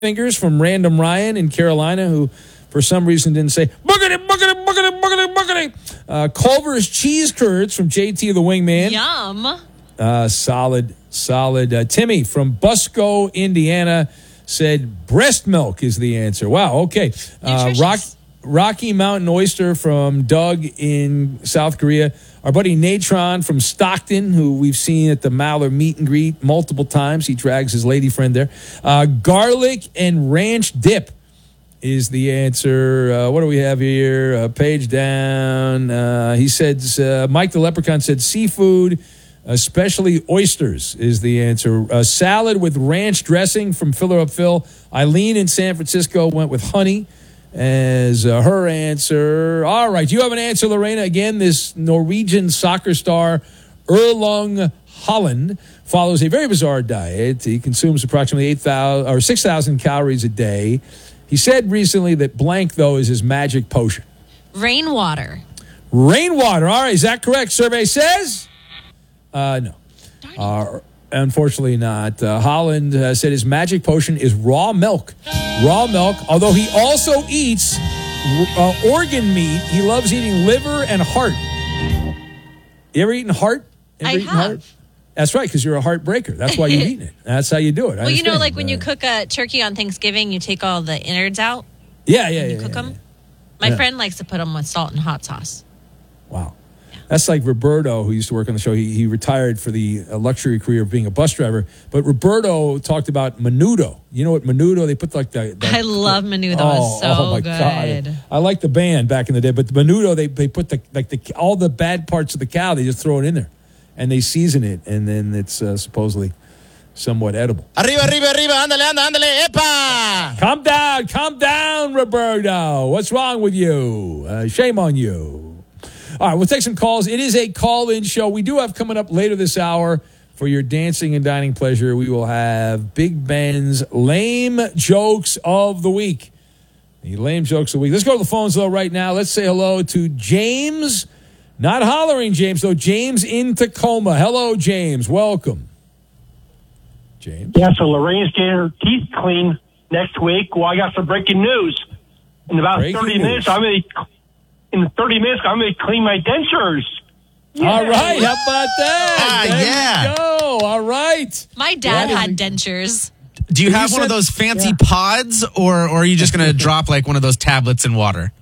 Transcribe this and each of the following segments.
Fingers from Random Ryan in Carolina, who for some reason didn't say boogity, boogity, boogity, boogity, boogity. Culver's cheese curds from JT the Wingman. Yum. Solid. Timmy from Busco, Indiana said breast milk is the answer. Wow, okay. Rocky Mountain Oyster from Doug in South Korea. Our buddy Natron from Stockton, who we've seen at the Maller meet and greet multiple times. He drags his lady friend there. Garlic and ranch dip is the answer. What do we have here? Page down. He says, Mike the Leprechaun said seafood, especially oysters is the answer. Salad with ranch dressing from Filler Up Phil. Eileen in San Francisco went with honey as her answer. All right, you have an answer, Lorena. Again, this Norwegian soccer star, Erling Haaland, follows a very bizarre diet. He consumes approximately 6,000 calories a day. He said recently that blank, though, is his magic potion. Rainwater. All right, is that correct? Survey says? No. Unfortunately not. Haaland said his magic potion is raw milk. Although he also eats organ meat. He loves eating liver and heart. You ever eaten heart? I have. Heart? That's right, because you're a heartbreaker. That's why you've eaten it. That's how you do it. Well, you know, like when you cook a turkey on Thanksgiving, you take all the innards out. Yeah. You cook them. My friend likes to put them with salt and hot sauce. Wow. That's like Roberto, who used to work on the show. He retired for the luxury career of being a bus driver. But Roberto talked about menudo. You know what menudo? They put like the I love menudo. It's so my good. God. I like the band back in the day, but the menudo they put all the bad parts of the cow. They just throw it in there, and they season it, and then it's supposedly somewhat edible. Arriba, ándale, epa! Calm down, Roberto. What's wrong with you? Shame on you. All right, we'll take some calls. It is a call-in show. We do have coming up later this hour for your dancing and dining pleasure. We will have Big Ben's Lame Jokes of the Week. The Lame Jokes of the Week. Let's go to the phones, though, right now. Let's say hello to James. Not hollering James, though. James in Tacoma. Hello, James. Welcome. James? Yeah, so Lorraine's getting her teeth clean next week. Well, I got some breaking news. In about 30 minutes, I'm going to clean my dentures. Yeah. All right, how about that? There you go. All right. My dad had dentures. Do you have one of those fancy pods, or are you just going to drop like one of those tablets in water?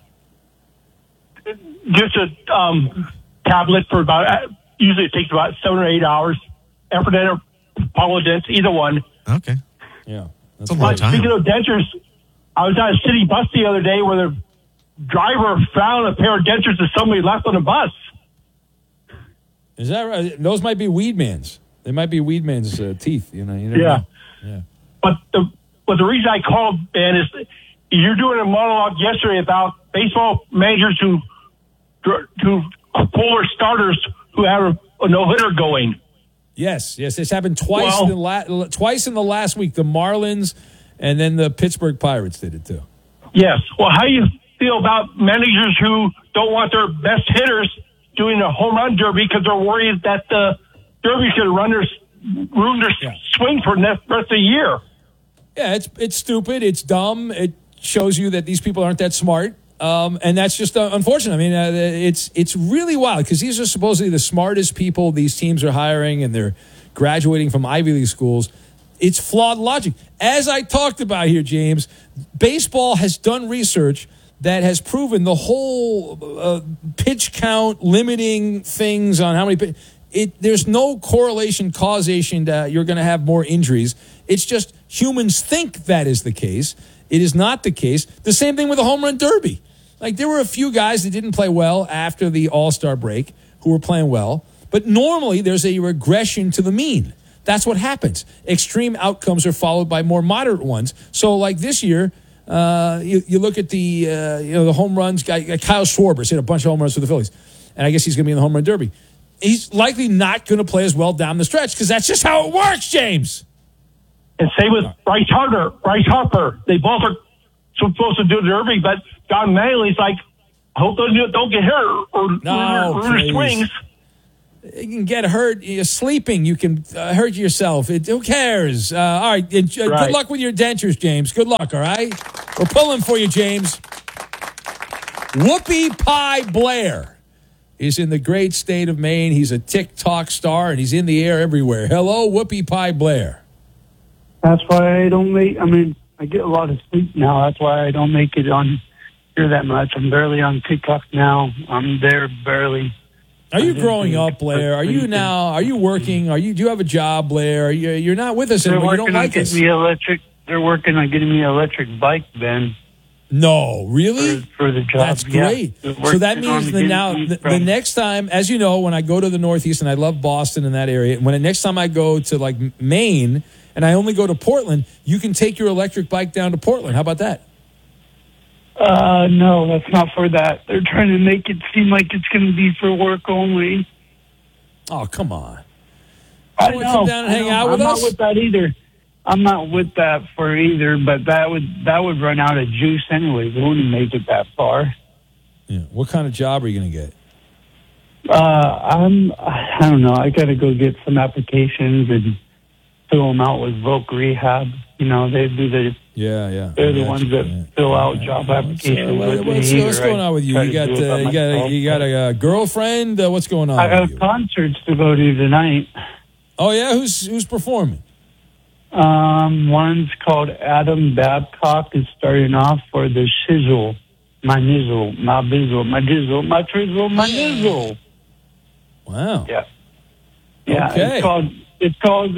Just a tablet for usually it takes about 7 or 8 hours. Effordent or Polident, either one. Okay. Yeah. That's a long time. Speaking of dentures, I was on a city bus the other day where the driver found a pair of dentures that somebody left on the bus. Is that right? Those might be Weedman's. They might be Weedman's teeth. You never know. Yeah. But the reason I called, Ben, is you're doing a monologue yesterday about baseball managers who pull their starters who have a no-hitter going. Yes. This happened twice in the last week. The Marlins and then the Pittsburgh Pirates did it too. Yes. Well, how do you feel about managers who don't want their best hitters doing a home run derby because they're worried that the derby could ruin their swing for the rest of the year? Yeah, it's stupid. It's dumb. It shows you that these people aren't that smart. And that's just unfortunate. I mean, it's really wild because these are supposedly the smartest people these teams are hiring, and they're graduating from Ivy League schools. It's flawed logic. As I talked about here, James, baseball has done research that has proven the whole pitch count limiting things on how many there's no correlation, causation that you're going to have more injuries. It's just humans think that is the case. It is not the case. The same thing with the home run derby. Like, there were a few guys that didn't play well after the All-Star break who were playing well, but normally there's a regression to the mean. That's what happens. Extreme outcomes are followed by more moderate ones. So, like this year, you look at the home runs guy, Kyle Schwarber hit a bunch of home runs for the Phillies, and I guess he's going to be in the home run derby. He's likely not going to play as well down the stretch because that's just how it works, James. And same with Bryce Harper. They both are supposed to do the derby, but Don Mattingly's like, I hope those don't get hurt or ruin their swings. You can get hurt. You're sleeping. You can hurt yourself. Who cares? All right. Good luck with your dentures, James. Good luck, all right? We're pulling for you, James. Whoopi Pie Blair is in the great state of Maine. He's a TikTok star, and he's in the air everywhere. Hello, Whoopi Pie Blair. That's why I don't I get a lot of sleep now. That's why I don't make it on here that much. I'm barely on TikTok now. I'm there barely. Are you growing up, Blair? Are you working? Do you have a job, Blair? You're not with us anymore. You don't like us. They're working on getting me an electric bike, Ben. No, really? For the job. That's great. Yeah. So that means the next time, as you know, when I go to the Northeast, and I love Boston and that area, when the next time I go to like Maine and I only go to Portland, you can take your electric bike down to Portland. How about that? No, that's not for that. They're trying to make it seem like it's going to be for work only. Oh, come on. I You know. come down and hang out with I'm us? not with that either. I'm not with that for either, but that would run out of juice anyways. It wouldn't make it that far. Yeah. What kind of job are you going to get? I don't know. I got to go get some applications and fill them out with Voc Rehab. You know, they do the. Yeah. They're the ones that fill out job applications. What's going on with you? You got a girlfriend? What's going on? I with have you? concerts to go to tonight. Oh yeah, who's performing? One's called Adam Babcock is starting off for the Shizzle. My nizzle, my bizzle, my dizzle, my trizzle, my nizzle. Wow. Yeah. Yeah. Okay. They're called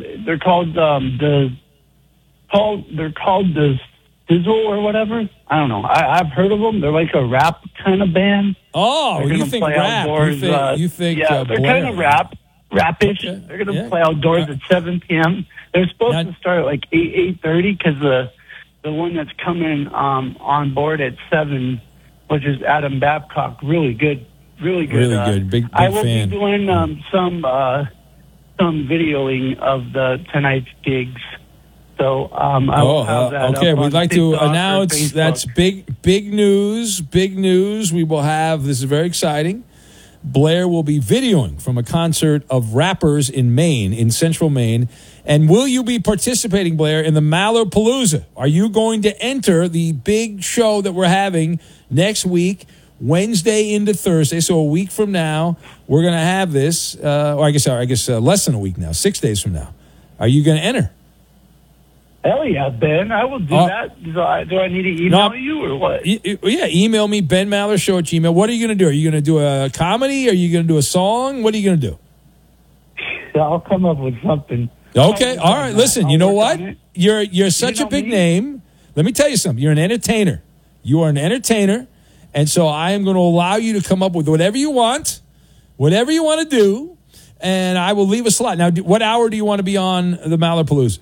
the Sizzle or whatever. I don't know. I've heard of them. They're like a rap kind of band. Oh, you think rap? Outdoors, you think yeah, they're Blair. kind of rapish. Okay. They're going to play outdoors at 7 p.m. They're supposed to start at like 8:30 because the one that's coming on board at 7, which is Adam Babcock, really good. Really good. Big I will fan. be doing some videoing of the tonight's gigs. So I will have that. Okay, up we'd on like TikTok to or announce Facebook. that's big news. Big news. We will have, this is very exciting. Blair will be videoing from a concert of rappers in Maine, in central Maine. And will you be participating, Blair, in the Mallarpalooza? Are you going to enter the big show that we're having next week, Wednesday into Thursday? So a week from now, we're going to have this. Or I guess less than a week now, 6 days from now. Are you going to enter? Hell yeah, Ben. I will do that. Do I need to email you or what? Yeah, email me, benmallershow@gmail. What are you going to do? Are you going to do a comedy? Are you going to do a song? What are you going to do? I'll come up with something. Okay, all right. Listen, you know what? You're such a big me? name. Let me tell you something. You're an entertainer. You are an entertainer. And so I am going to allow you to come up with whatever you want to do, and I will leave a slot. Now, what hour do you want to be on the Mallarpalooza?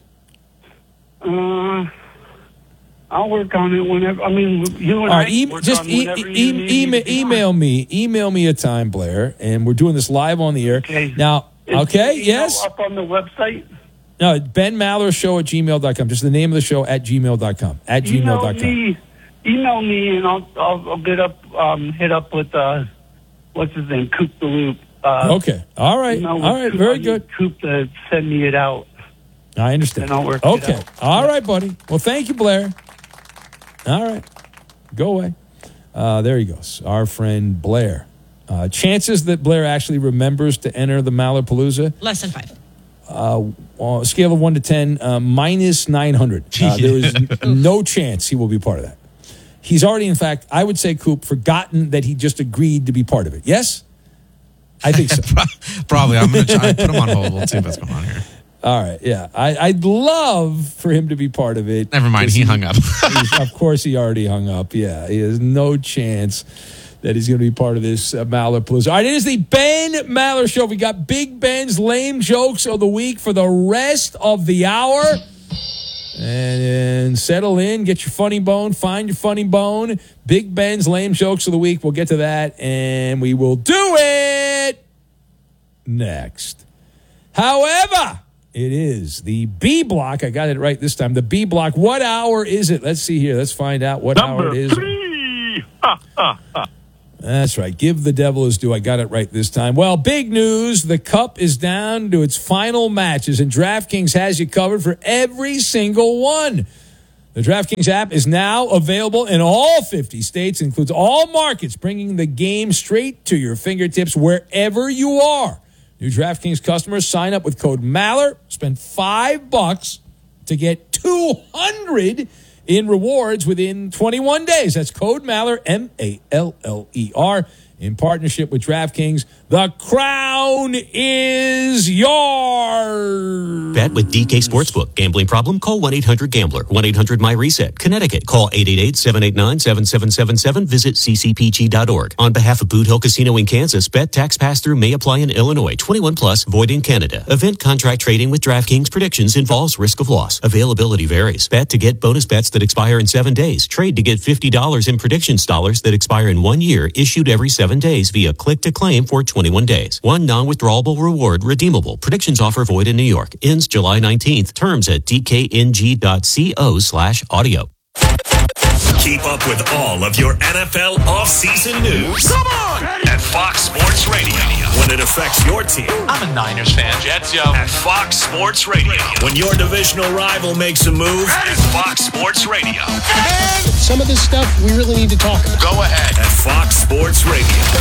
I'll work on it whenever. I mean, you and All right, email me a time, Blair, and we're doing this live on the air. Okay. Now, Is yes. up on the website? No, benmallershow@gmail.com. Just the name of the show @gmail.com. @gmail.com. Email me, and I'll get up, hit up with what's his name, Coop the Loop. Okay. All right. Very good. Coop to send me it out. I understand. Then I'll work it Okay. out. All right, buddy. Well, thank you, Blair. All right. Go away. There he goes. Our friend Blair. Chances that Blair actually remembers to enter the Mallarpalooza? Less than 5. On a scale of 1 to 10, minus 900. There is no chance he will be part of that. He's already, in fact, I would say, Coop, forgotten that he just agreed to be part of it. Yes? I think so. Probably. I'm going to try and put him on hold. We'll see what's going on here. All right, yeah. I'd love for him to be part of it. Never mind, he hung up. Of course, he already hung up. Yeah, he has no chance that he's going to be part of this Mallarpalooza. All right, it is the Ben Maller Show. We got Big Ben's lame jokes of the week for the rest of the hour. And settle in, get your funny bone, find your funny bone. Big Ben's lame jokes of the week. We'll get to that, and we will do it next. However, it is the B block. I got it right this time. The B block. What hour is it? Let's see here. Let's find out what hour it is. Number 3. That's right. Give the devil his due. I got it right this time. Well, big news. The Cup is down to its final matches, and DraftKings has you covered for every single one. The DraftKings app is now available in all 50 states, includes all markets, bringing the game straight to your fingertips wherever you are. New DraftKings customers sign up with code MALLER, spend $5 to get $200 in rewards within 21 days. That's code MALLER, M-A-L-L-E-R, in partnership with DraftKings. The crown is yours. Bet with DK Sportsbook. Gambling problem? Call 1-800-GAMBLER. 1-800-MY-RESET. Connecticut. Call 888-789-7777. Visit ccpg.org. On behalf of Boot Hill Casino in Kansas, bet tax pass-through may apply in Illinois. 21 plus, void in Canada. Event contract trading with DraftKings predictions involves risk of loss. Availability varies. Bet to get bonus bets that expire in 7 days. Trade to get $50 in predictions dollars that expire in 1 year, issued every 7 days via click to claim for 21 days. One non-withdrawable reward redeemable. Predictions offer void in New York. Ends July 19th. Terms at dkng.co/audio. Keep up with all of your NFL offseason news. Come on! At Fox Sports Radio. When it affects your team. I'm a Niners fan. Jets, yo. At Fox Sports Radio. When your divisional rival makes a move. At Fox Sports Radio. Some of this stuff we really need to talk about. Go ahead. At Fox Sports Radio.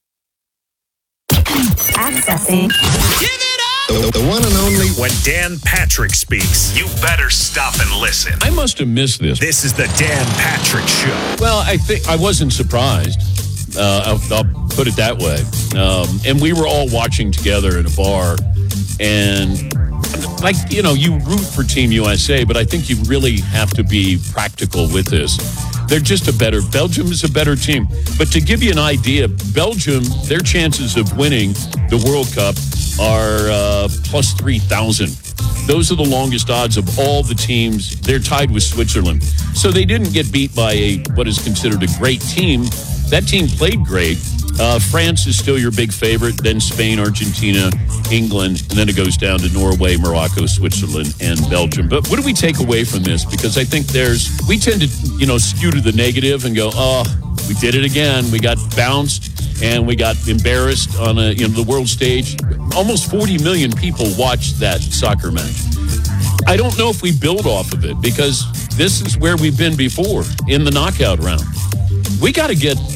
Accessing. Give it up! The one and only. When Dan Patrick speaks, you better stop and listen. I must have missed this. This is the Dan Patrick Show. Well, I think I wasn't surprised. I'll put it that way. And we were all watching together in a bar. And, like, you know, you root for Team USA, but I think you really have to be practical with this. They're just Belgium is a better team. But to give you an idea, Belgium, their chances of winning the World Cup are plus 3,000. Those are the longest odds of all the teams. They're tied with Switzerland. So they didn't get beat by what is considered a great team. That team played great. France is still your big favorite, then Spain, Argentina, England, and then it goes down to Norway, Morocco, Switzerland, and Belgium. But what do we take away from this? Because I think we tend to, skew to the negative and go, oh, we did it again. We got bounced and we got embarrassed on the world stage. Almost 40 million people watched that soccer match. I don't know if we build off of it because this is where we've been before in the knockout round. We got to get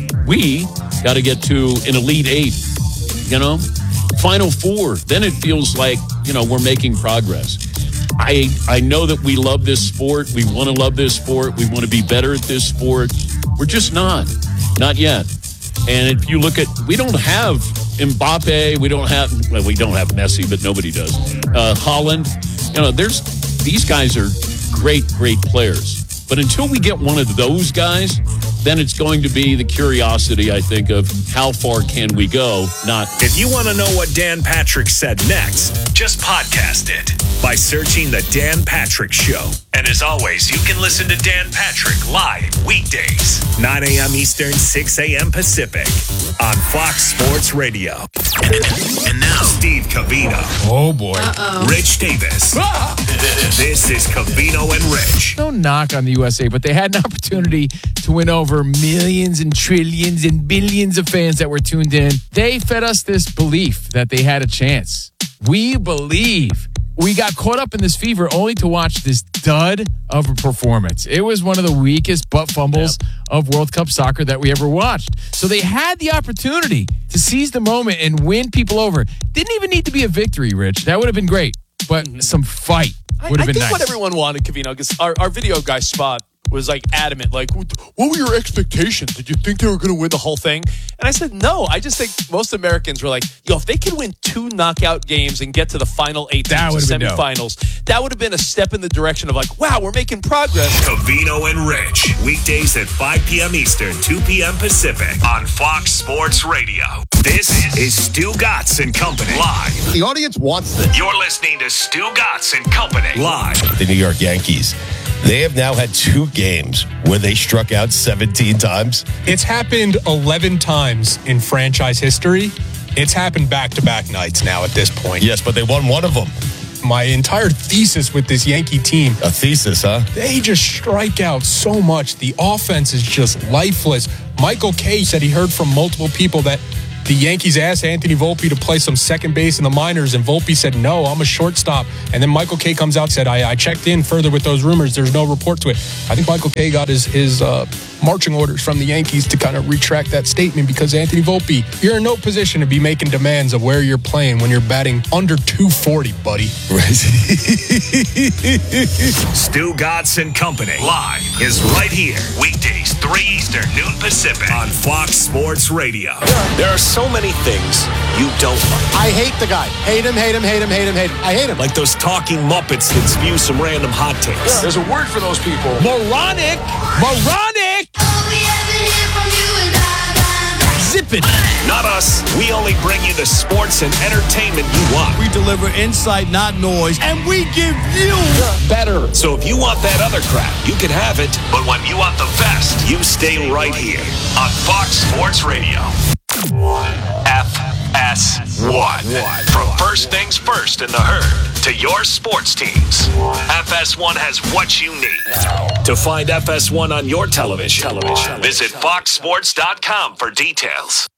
to an Elite Eight, Final Four. Then it feels like, we're making progress. I know that we love this sport. We want to love this sport. We want to be better at this sport. We're just not yet. And if you look at, we don't have Mbappe. We don't have Messi, but nobody does. Holland. These guys are great players. But until we get one of those guys, then it's going to be the curiosity, I think, of how far can we go, not... If you want to know what Dan Patrick said next, just podcast it by searching The Dan Patrick Show. And as always, you can listen to Dan Patrick live weekdays, 9 a.m. Eastern, 6 a.m. Pacific on Fox Sports Radio. And now, Steve Covino. Oh, boy. Rich Davis. This is Covino and Rich. No knock on the USA, but they had an opportunity to win over millions and trillions and billions of fans that were tuned in. They fed us this belief that they had a chance. We believe. We got caught up in this fever only to watch this dud of a performance. It was one of the weakest butt fumbles of World Cup soccer that we ever watched. So they had the opportunity to seize the moment and win people over. Didn't even need to be a victory, Rich. That would have been great. But some fight would have been nice. I think what everyone wanted, Covino, because our video guy, Spot, was adamant. What were your expectations? Did you think they were going to win the whole thing? And I said, no. I just think most Americans were if they could win 2 knockout games and get to the final 8 teams of semifinals, that would have been a step in the direction of wow, we're making progress. Covino and Rich, weekdays at 5 p.m. Eastern, 2 p.m. Pacific on Fox Sports Radio. This is Stu Gatz and Company live. The audience wants this. You're listening to Stu Gatz and Company live. The New York Yankees. They have now had 2 games where they struck out 17 times. It's happened 11 times in franchise history. It's happened back-to-back nights now at this point. Yes, but they won one of them. my entire thesis with this Yankee team. A thesis, huh? They just strike out so much. The offense is just lifeless. Michael Kay said he heard from multiple people that the Yankees asked Anthony Volpe to play some second base in the minors, and Volpe said, no, I'm a shortstop. And then Michael Kay comes out and said, I checked in further with those rumors. There's no report to it. I think Michael Kay got his marching orders from the Yankees to kind of retract that statement because Anthony Volpe, you're in no position to be making demands of where you're playing when you're batting under 240, buddy. Stu Gatz and Company live is right here. Weekdays, 3 Eastern, noon Pacific on Fox Sports Radio. There are so many things you don't like. I hate the guy. Hate him, hate him, hate him, hate him, hate him. I hate him. Like those talking Muppets that spew some random hot takes. Yeah. There's a word for those people. Moronic. Zip it. Not us. We only bring you the sports and entertainment you want. We deliver insight, not noise, and we give you better. So if you want that other crap, you can have it. But when you want the best, you stay right here on Fox Sports Radio. FS1. From first things first in the herd to your sports teams, FS1 has what you need. To find FS1 on your television, visit foxsports.com for details.